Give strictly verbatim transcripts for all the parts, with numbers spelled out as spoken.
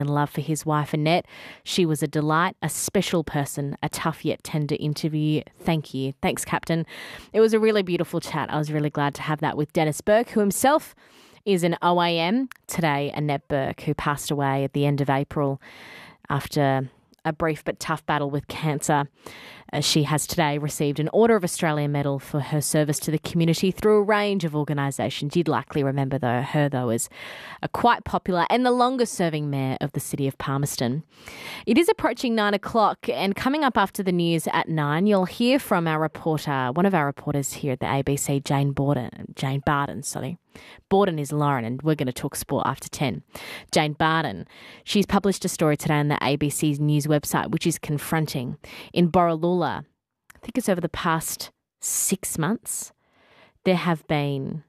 and love for his wife Annette. She was a delight, a special person, a tough yet tender interview. Thank you. Thanks, Captain. It was a really beautiful chat. I was really glad to have that with Dennis Burke, who himself is an O A M. Today, Annette Burke, who passed away at the end of April after a brief but tough battle with cancer. Uh, she has today received an Order of Australia medal for her service to the community through a range of organisations. You'd likely remember though, her though as a quite popular and the longest serving mayor of the city of Palmerston. It is approaching nine o'clock, and coming up after the news at nine, you'll hear from our reporter, one of our reporters here at the A B C, Jane Borden, Jane Barden, sorry. Borden is Lauren, and we're going to talk sport after ten. Jane Barden, she's published a story today on the A B C's news website, which is confronting. In Borroloola, I think it's over the past six months, there have been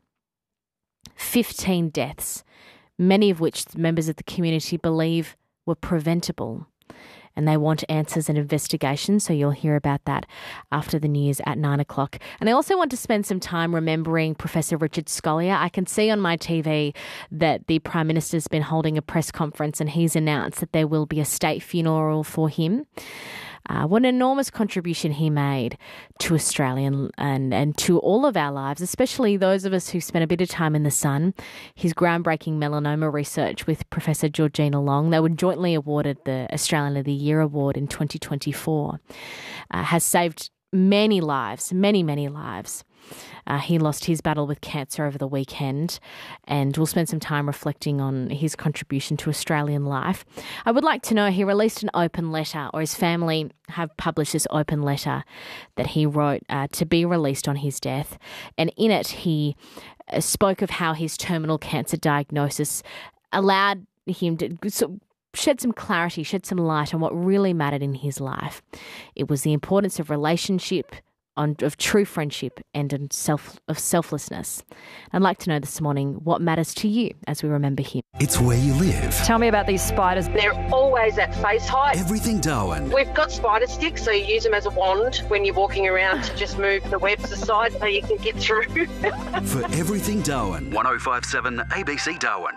fifteen deaths, many of which members of the community believe were preventable. And they want answers and investigations, so you'll hear about that after the news at nine o'clock. And I also want to spend some time remembering Professor Richard Scolyer. I can see on my T V that the Prime Minister's been holding a press conference and he's announced that there will be a state funeral for him. Uh, what an enormous contribution he made to Australia and, and, and to all of our lives, especially those of us who spent a bit of time in the sun. His groundbreaking melanoma research with Professor Georgina Long, they were jointly awarded the Australian of the Year Award in twenty twenty-four, uh, has saved many lives, many, many lives. Uh, he lost his battle with cancer over the weekend, and we'll spend some time reflecting on his contribution to Australian life. I would like to know, he released an open letter, or his family have published this open letter that he wrote uh, to be released on his death. And in it, he uh, spoke of how his terminal cancer diagnosis allowed him to so, shed some clarity, shed some light on what really mattered in his life. It was the importance of relationship, On, of true friendship and of, self, of selflessness. I'd like to know this morning what matters to you as we remember him. It's where you live. Tell me about these spiders. They're always at face height. Everything Darwin. We've got spider sticks, so you use them as a wand when you're walking around to just move the webs aside so you can get through. For everything Darwin. one oh five point seven A B C Darwin.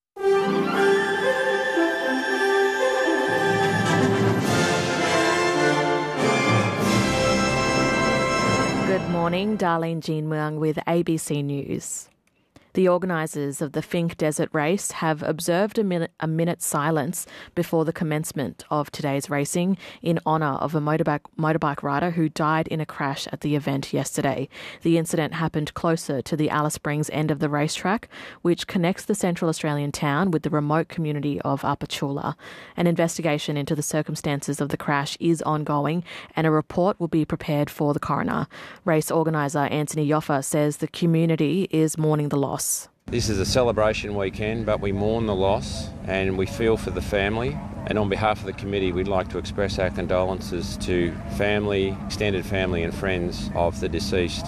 Good morning, Darlene Jean Muang with A B C News. The organisers of the Finke Desert Race have observed a minute, a minute's silence before the commencement of today's racing in honour of a motorbike, motorbike rider who died in a crash at the event yesterday. The incident happened closer to the Alice Springs end of the racetrack, which connects the Central Australian town with the remote community of Upper Chula. An investigation into the circumstances of the crash is ongoing, and a report will be prepared for the coroner. Race organiser Anthony Yoffa says the community is mourning the loss. This is a celebration weekend, but we mourn the loss and we feel for the family. And on behalf of the committee, we'd like to express our condolences to family, extended family and friends of the deceased.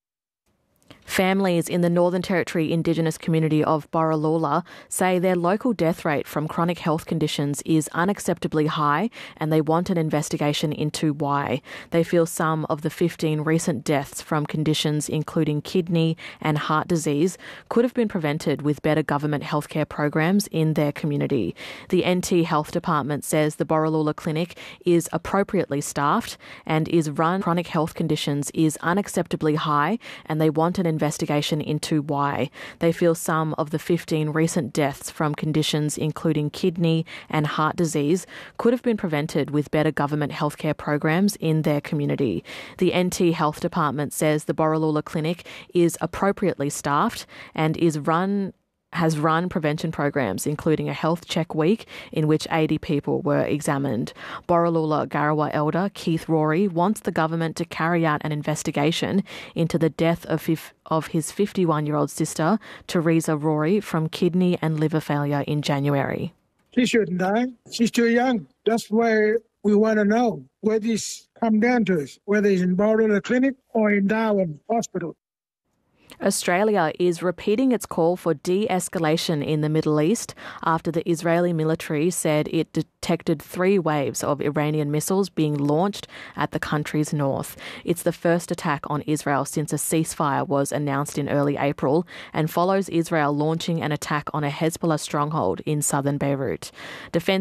Families in the Northern Territory Indigenous community of Borroloola say their local death rate from chronic health conditions is unacceptably high, and they want an investigation into why. They feel some of the fifteen recent deaths from conditions including kidney and heart disease could have been prevented with better government healthcare programs in their community. The N T Health Department says the Borroloola Clinic is appropriately staffed and is run. Chronic health conditions is unacceptably high, and they want an investigation into why. They feel some of the fifteen recent deaths from conditions including kidney and heart disease could have been prevented with better government healthcare programs in their community. The N T Health Department says the Borroloola Clinic is appropriately staffed and is run has run prevention programs, including a health check week in which eighty people were examined. Borroloola Garawa elder Keith Rory wants the government to carry out an investigation into the death of, fif- of his fifty-one-year-old sister, Teresa Rory, from kidney and liver failure in January. She shouldn't die. She's too young. That's why we want to know where this come down to, whether it's in Borroloola Clinic or in Darwin Hospital. Australia is repeating its call for de-escalation in the Middle East after the Israeli military said it detected three waves of Iranian missiles being launched at the country's north. It's the first attack on Israel since a ceasefire was announced in early April and follows Israel launching an attack on a Hezbollah stronghold in southern Beirut. Defense